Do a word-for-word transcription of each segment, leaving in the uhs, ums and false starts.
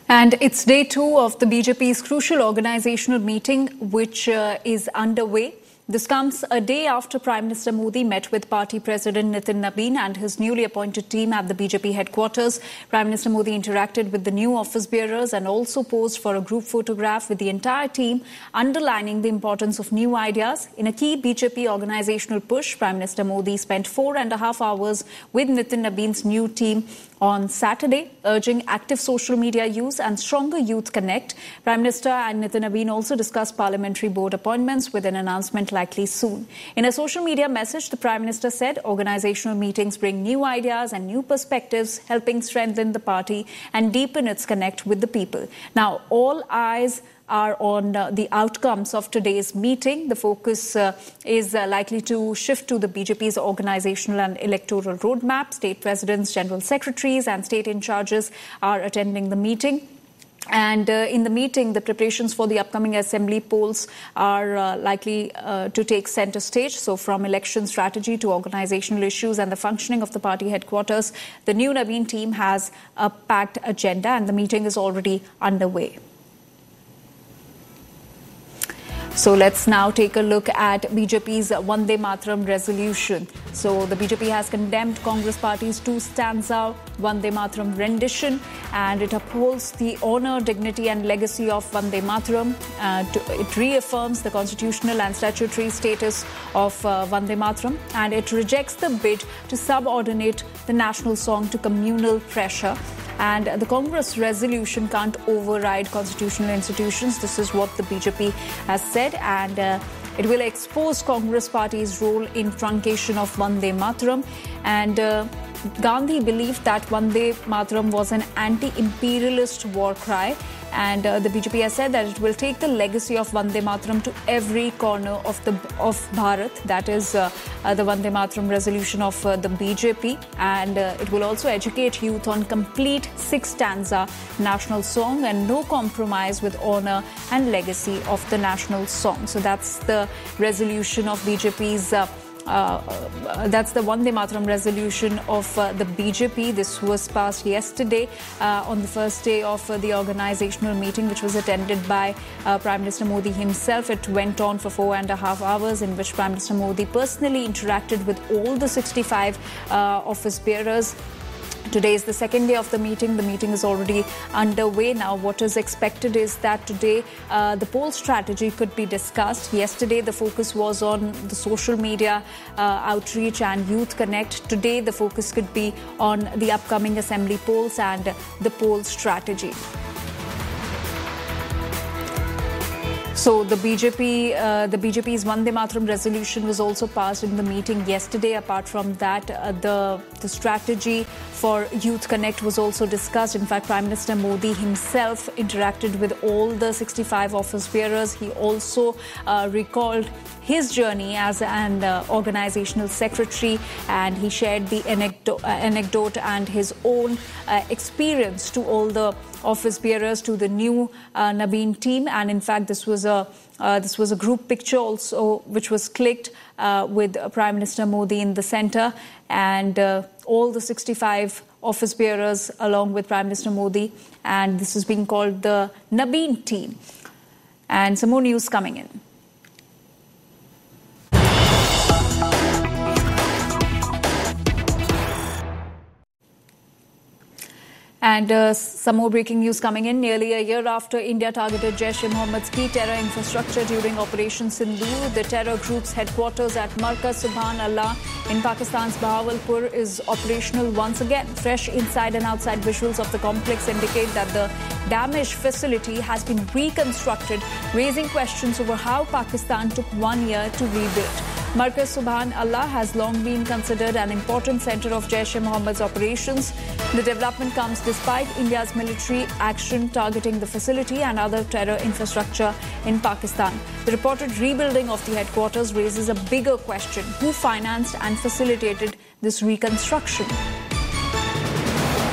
And it's day two of the B J P's crucial organizational meeting, which uh, is underway. This comes a day after Prime Minister Modi met with party President Nitin Nabin and his newly appointed team at the B J P headquarters. Prime Minister Modi interacted with the new office bearers and also posed for a group photograph with the entire team, underlining the importance of new ideas. In a key B J P organizational push, Prime Minister Modi spent four and a half hours with Nitin Nabin's new team on Saturday, urging active social media use and stronger youth connect. Prime Minister and Nitin Nabin also discussed parliamentary board appointments with an announcement likely soon. In a social media message, the Prime Minister said organizational meetings bring new ideas and new perspectives, helping strengthen the party and deepen its connect with the people. Now, all eyes are on uh, the outcomes of today's meeting. The focus uh, is uh, likely to shift to the B J P's organizational and electoral roadmap. State presidents, general secretaries and state in charges are attending the meeting. And uh, in the meeting, the preparations for the upcoming assembly polls are uh, likely uh, to take center stage. So from election strategy to organizational issues and the functioning of the party headquarters, the new Nabin team has a packed agenda and the meeting is already underway. So let's now take a look at B J P's Vande Mataram resolution. So the B J P has condemned Congress Party's two-stanza Vande Mataram rendition, and it upholds the honour, dignity and legacy of Vande Mataram. Uh, to, it reaffirms the constitutional and statutory status of uh, Vande Mataram, and it rejects the bid to subordinate the national song to communal pressure. And the Congress resolution can't override constitutional institutions. This is what the B J P has said, and uh, it will expose Congress Party's role in truncation of Vande Mataram. And uh, Gandhi believed that Vande Mataram was an anti-imperialist war cry. And uh, the B J P has said that it will take the legacy of Vande Mataram to every corner of the of Bharat. That is uh, uh, the Vande Mataram resolution of uh, the B J P. And uh, it will also educate youth on complete six-stanza national song and no compromise with honour and legacy of the national song. So that's the resolution of B J P's uh, Uh, uh, that's the Vande Mataram resolution of uh, the B J P. This was passed yesterday uh, on the first day of uh, the organizational meeting, which was attended by uh, Prime Minister Modi himself. It went on for four and a half hours, in which Prime Minister Modi personally interacted with all the sixty-five uh, office bearers. Today is the second day of the meeting. The meeting is already underway. Now, what is expected is that today uh, the poll strategy could be discussed. Yesterday, the focus was on the social media uh, outreach and youth connect. Today, the focus could be on the upcoming assembly polls and the poll strategy. So the B J P, uh, the B J P's Vande Mataram resolution was also passed in the meeting yesterday. Apart from that, uh, the the strategy for Youth Connect was also discussed. In fact, Prime Minister Modi himself interacted with all the sixty-five office bearers. He also uh, recalled his journey as an uh, organizational secretary, and he shared the anecdote, uh, anecdote and his own uh, experience to all the office bearers, to the new uh, Nabin team. And in fact, this was a uh, this was a group picture also, which was clicked uh, with uh, Prime Minister Modi in the center, and uh, all the sixty-five office bearers along with Prime Minister Modi. And this is being called the Nabin team. And some more news coming in. And uh, some more breaking news coming in. Nearly a year after India targeted Jaish-e-Mohammed's key terror infrastructure during Operation Sindoor, the terror group's headquarters at Markaz Subhanallah in Pakistan's Bahawalpur is operational once again. Fresh inside and outside visuals of the complex indicate that the damaged facility has been reconstructed, raising questions over how Pakistan took one year to rebuild. Markaz Subhanallah has long been considered an important center of Jaish-e-Mohammed's operations. The development comes despite India's military action targeting the facility and other terror infrastructure in Pakistan. The reported rebuilding of the headquarters raises a bigger question: who financed and facilitated this reconstruction?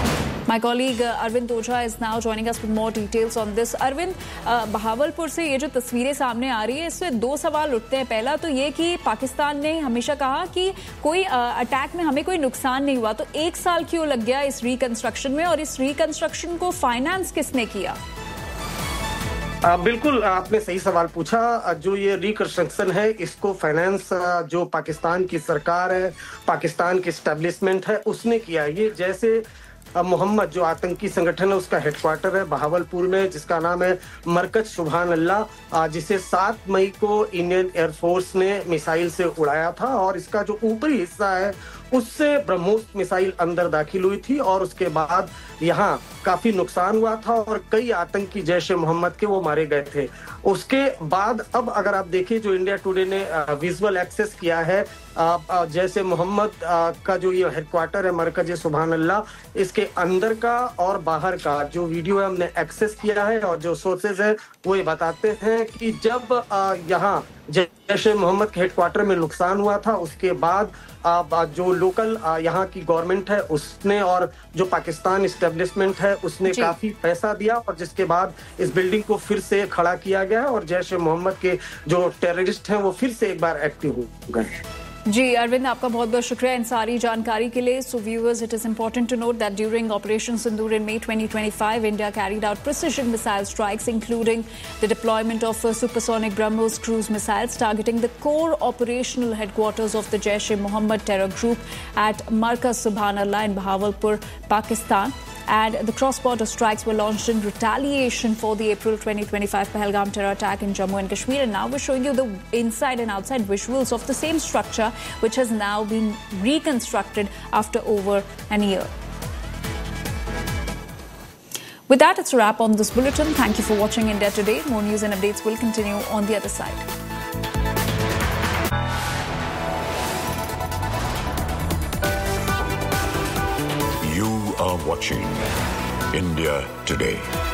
My colleague uh, Arvind Toja is now joining us with more details on this. Arvind, uh, Bahawalpur से ये जो तस्वीरें सामने आ रही है, इसमें दो सवाल उठते हैं. पहला तो ये कि पाकिस्तान ने हमेशा कहा कि कोई अटैक में हमें कोई नुकसान नहीं हुआ, तो एक साल क्यों लग गया इस रिकंस्ट्रक्शन में, और इस रिकंस्ट्रक्शन को फाइनेंस किसने किया? आ, बिल्कुल आपने सही सवाल पूछा. जो ये रिकंस्ट्रक्शन है, इसको फाइनेंस जो पाकिस्तान की सरकार है, पाकिस्तान की एस्टेब्लिशमेंट है, उसने किया. ये जैसे मोहम्मद जो आतंकी संगठन है, उसका हेडक्वार्टर है बहावलपुर में, जिसका नाम है मरकज सुभान अल्लाह, जिसे सात मई को इंडियन एयरफोर्स ने मिसाइल से उड़ाया था. और इसका जो ऊपरी हिस्सा है, उससे ब्रह्मोस मिसाइल अंदर दाखिल हुई थी और उसके बाद यहाँ काफी नुकसान हुआ था और कई आतंकी जैश ए मोहम्मद के वो मारे गए थे. उसके बाद अब अगर आप देखिए, जो इंडिया टुडे ने विजुअल एक्सेस किया है, जैसे मोहम्मद का जो ये हेडक्वार्टर है मरकज सुभान अल्लाह, इसके अंदर का और बाहर का जो वीडियो है हमने एक्सेस किया है, और जो सोर्सेज है वो ये बताते हैं कि जब यहाँ जैश ए मोहम्मद के हेडक्वार्टर में नुकसान हुआ था, उसके बाद जो लोकल यहाँ की गवर्नमेंट है उसने और जो पाकिस्तान एस्टेब्लिशमेंट है उसने काफी पैसा दिया, और जिसके बाद इस बिल्डिंग को फिर से खड़ा किया गया और जैश ए मोहम्मद के जो टेररिस्ट हैं वो फिर से एक बार एक्टिव हो गए. जी अरविंद, आपका बहुत बहुत शुक्रिया इन सारी जानकारी के लिए. So viewers, it is important to note that during operation Sindoor in May twenty twenty-five, India carried out precision missile strikes, including the deployment of uh, supersonic BrahMos cruise missiles targeting the core operational headquarters of the Jaish-e-Mohammed terror group at Markaz Subhanallah in Bahawalpur, Pakistan. And the cross-border strikes were launched in retaliation for the April twenty twenty-five Pahalgam terror attack in Jammu and Kashmir. And now we're showing you the inside and outside visuals of the same structure, which has now been reconstructed after over an year. With that, it's a wrap on this bulletin. Thank you for watching India Today. More news and updates will continue on the other side. You are watching India Today.